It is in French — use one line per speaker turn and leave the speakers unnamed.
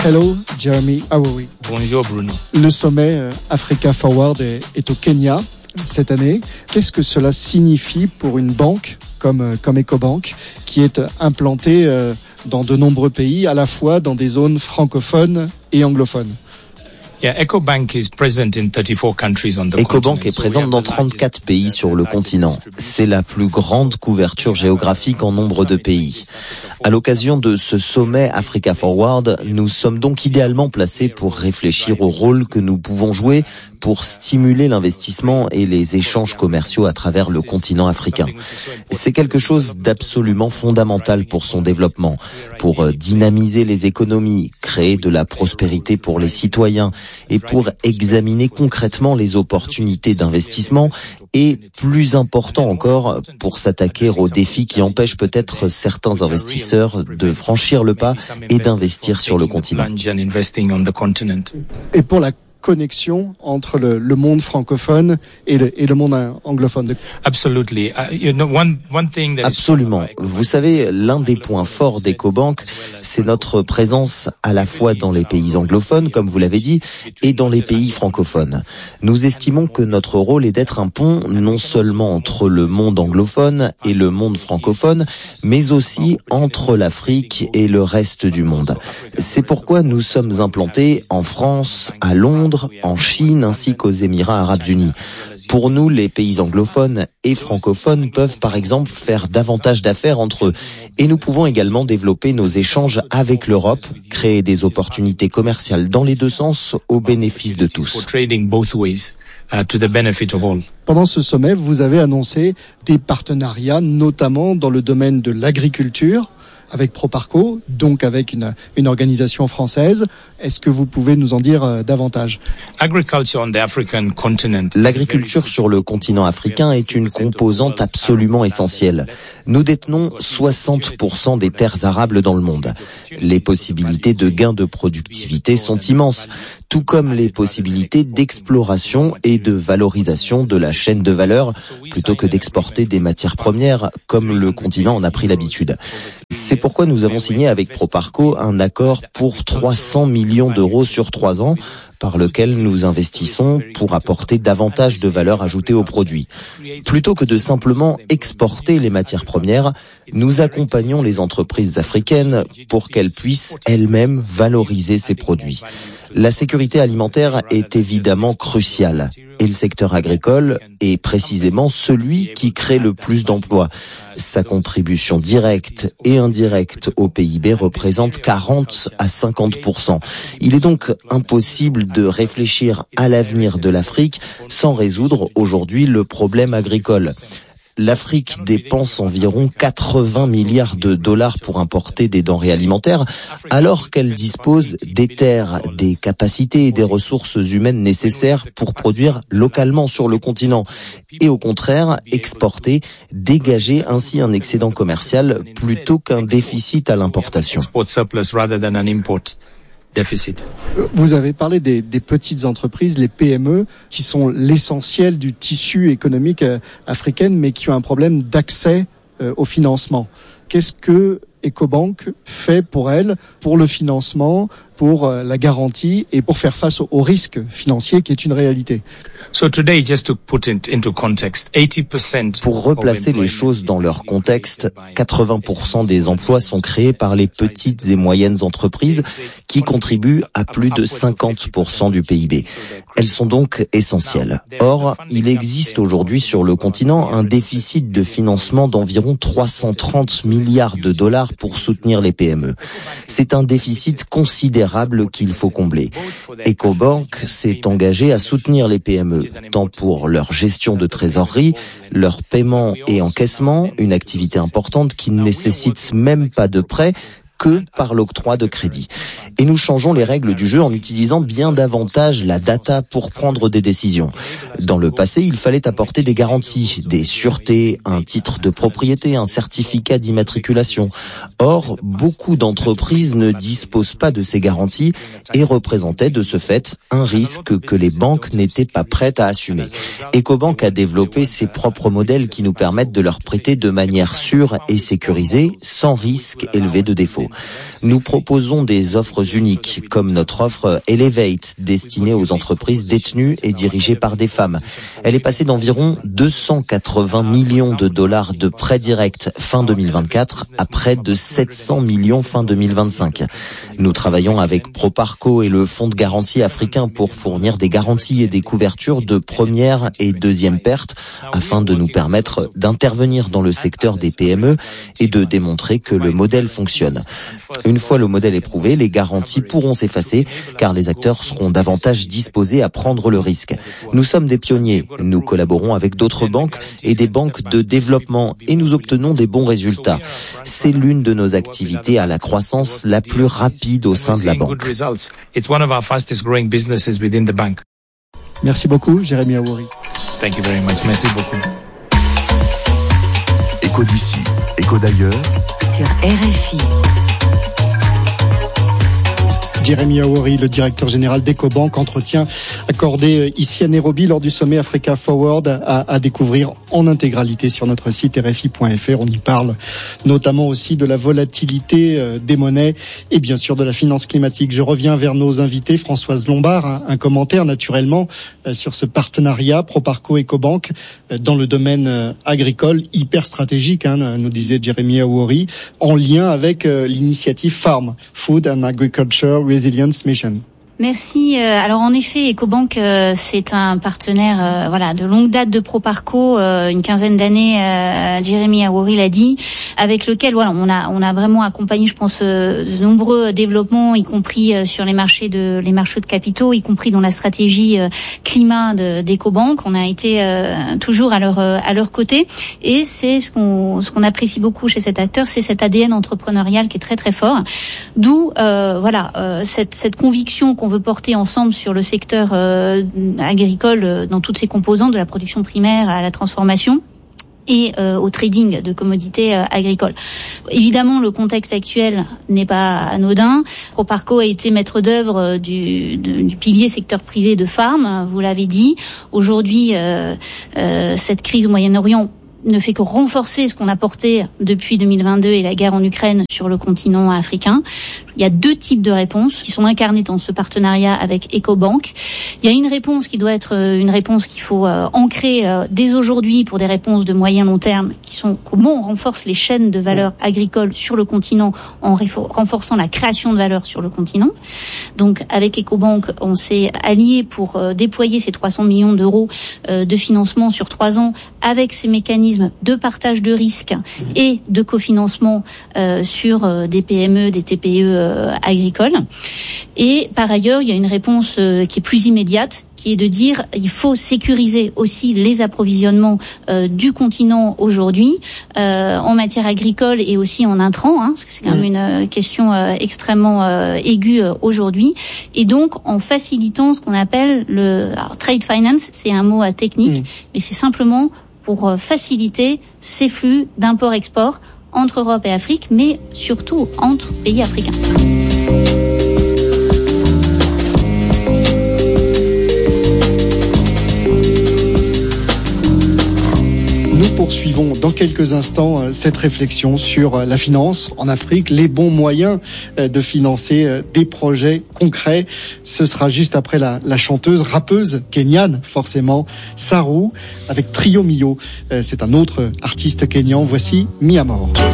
Hello, Jeremy Awowi.
Bonjour Bruno.
Le sommet Africa Forward est au Kenya cette année. Qu'est-ce que cela signifie pour une banque comme Ecobank qui est implantée dans de nombreux pays, à la fois dans des zones francophones et anglophones?
Ecobank est présente
dans 34 pays sur le continent. C'est la plus grande couverture géographique en nombre de pays. À l'occasion de ce sommet Africa Forward, nous sommes donc idéalement placés pour réfléchir au rôle que nous pouvons jouer pour stimuler l'investissement et les échanges commerciaux à travers le continent africain. C'est quelque chose d'absolument fondamental pour son développement, pour dynamiser les économies, créer de la prospérité pour les citoyens et pour examiner concrètement les opportunités d'investissement et, plus important encore, pour s'attaquer aux défis qui empêchent peut-être certains investisseurs de franchir le pas et d'investir sur le continent.
Et pour la connexion entre le monde francophone et le monde anglophone.
Absolument. Vous savez, l'un des points forts d'Ecobank, c'est notre présence à la fois dans les pays anglophones, comme vous l'avez dit, et dans les pays francophones. Nous estimons que notre rôle est d'être un pont non seulement entre le monde anglophone et le monde francophone, mais aussi entre l'Afrique et le reste du monde. C'est pourquoi nous sommes implantés en France, à Londres, en Chine ainsi qu'aux Émirats arabes unis. Pour nous, les pays anglophones et francophones peuvent par exemple faire davantage d'affaires entre eux. Et nous pouvons également développer nos échanges avec l'Europe, créer des opportunités commerciales dans les deux sens au bénéfice de tous.
Pendant ce sommet, vous avez annoncé des partenariats, notamment dans le domaine de l'agriculture, avec Proparco, donc avec une organisation française. Est-ce que vous pouvez nous en dire davantage?
L'agriculture sur le continent africain est une composante absolument essentielle. Nous détenons 60% des terres arables dans le monde. Les possibilités de gains de productivité sont immenses, tout comme les possibilités d'exploration et de valorisation de la chaîne de valeur, plutôt que d'exporter des matières premières, comme le continent en a pris l'habitude. C'est pourquoi nous avons signé avec Proparco un accord pour 300 millions d'euros sur 3 ans, par lequel nous investissons pour apporter davantage de valeur ajoutée aux produits. Plutôt que de simplement exporter les matières premières, nous accompagnons les entreprises africaines pour qu'elles puissent elles-mêmes valoriser ces produits. La sécurité alimentaire est évidemment cruciale et le secteur agricole est précisément celui qui crée le plus d'emplois. Sa contribution directe et indirecte au PIB représente 40 à 50%. Il est donc impossible de réfléchir à l'avenir de l'Afrique sans résoudre aujourd'hui le problème agricole. L'Afrique dépense environ 80 milliards de dollars pour importer des denrées alimentaires, alors qu'elle dispose des terres, des capacités et des ressources humaines nécessaires pour produire localement sur le continent. Et au contraire, exporter, dégager ainsi un excédent commercial plutôt qu'un déficit à l'importation.
Vous avez parlé des petites entreprises, les PME, qui sont l'essentiel du tissu économique africain, mais qui ont un problème d'accès au financement. Qu'est-ce que Ecobank fait pour elles, pour le financement, pour la garantie et pour faire face au risque financier qui est une réalité?
Pour replacer les choses dans leur contexte, 80% des emplois sont créés par les petites et moyennes entreprises qui contribuent à plus de 50% du PIB. Elles sont donc essentielles. Or, il existe aujourd'hui sur le continent un déficit de financement d'environ 330 milliards de dollars pour soutenir les PME. C'est un déficit considérable qu'il faut combler. Ecobank s'est engagé à soutenir les PME, tant pour leur gestion de trésorerie, leur paiement et encaissement, une activité importante qui ne nécessite même pas de prêt, que par l'octroi de crédit. Et nous changeons les règles du jeu en utilisant bien davantage la data pour prendre des décisions. Dans le passé, il fallait apporter des garanties, des sûretés, un titre de propriété, un certificat d'immatriculation. Or, beaucoup d'entreprises ne disposent pas de ces garanties et représentaient de ce fait un risque que les banques n'étaient pas prêtes à assumer. Ecobank a développé ses propres modèles qui nous permettent de leur prêter de manière sûre et sécurisée, sans risque élevé de défaut. Nous proposons des offres uniques, comme notre offre Elevate, destinée aux entreprises détenues et dirigées par des femmes. Elle est passée d'environ 280 millions de dollars de prêts directs fin 2024 à près de 700 millions fin 2025. Nous travaillons avec Proparco et le Fonds de garantie africain pour fournir des garanties et des couvertures de première et deuxième perte afin de nous permettre d'intervenir dans le secteur des PME et de démontrer que le modèle fonctionne. Une fois le modèle éprouvé, les garanties pourront s'effacer car les acteurs seront davantage disposés à prendre le risque. Nous sommes des pionniers. Nous collaborons avec d'autres banques et des banques de développement et nous obtenons des bons résultats. C'est l'une de nos activités à la croissance la plus rapide au sein de la banque.
Merci beaucoup, Jérémy Awouri.
Thank you very much. Merci beaucoup.
Écho d'ici, écho d'ailleurs.
Sur RFI.
Jérémy Awouri, le directeur général d'EcoBank, entretien accordé ici à Nairobi lors du sommet Africa Forward à découvrir en intégralité sur notre site rfi.fr. On y parle notamment aussi de la volatilité des monnaies et bien sûr de la finance climatique. Je reviens vers nos invités. Françoise Lombard, un commentaire naturellement sur ce partenariat Proparco-EcoBank dans le domaine agricole hyper stratégique, nous disait Jérémy Awouri, en lien avec l'initiative FARM, Food and Agriculture Resilience Mission.
Merci. Alors en effet, EcoBank c'est un partenaire de longue date de Proparco, une quinzaine d'années. Jérémy Awouri l'a dit, avec lequel on a vraiment accompagné, je pense, de nombreux développements, y compris sur les marchés de capitaux, y compris dans la stratégie climat d'EcoBank. On a été toujours à leur côté, et c'est ce qu'on apprécie beaucoup chez cet acteur, c'est cet ADN entrepreneurial qui est très très fort. D'où cette conviction qu'on veut porter ensemble sur le secteur agricole dans toutes ses composantes, de la production primaire à la transformation et au trading de commodités agricoles. Évidemment, le contexte actuel n'est pas anodin. Proparco a été maître d'œuvre du pilier secteur privé de Farm, vous l'avez dit. Aujourd'hui, cette crise au Moyen-Orient ne fait que renforcer ce qu'on a porté depuis 2022 et la guerre en Ukraine sur le continent africain. Il y a deux types de réponses qui sont incarnées dans ce partenariat avec EcoBank. Il y a une réponse qui doit être une réponse qu'il faut ancrer dès aujourd'hui pour des réponses de moyen long terme, qui sont comment on renforce les chaînes de valeur agricole sur le continent en renforçant la création de valeur sur le continent. Donc avec EcoBank, on s'est allié pour déployer ces 300 millions d'euros de financement sur 3 ans avec ces mécanismes de partage de risques et de cofinancement sur des PME, des TPE agricoles. Et par ailleurs, il y a une réponse qui est plus immédiate, qui est de dire il faut sécuriser aussi les approvisionnements du continent aujourd'hui en matière agricole et aussi en intrants, parce que c'est quand même une question extrêmement aiguë aujourd'hui. Et donc en facilitant ce qu'on appelle trade finance, c'est un mot technique, mais c'est simplement pour faciliter ces flux d'import-export entre Europe et Afrique, mais surtout entre pays africains.
Nous poursuivons dans quelques instants cette réflexion sur la finance en Afrique, les bons moyens de financer des projets concrets. Ce sera juste après la chanteuse, rappeuse kenyane, forcément, Saru, avec Trio Mio. C'est un autre artiste kényan. Voici Mi Amor.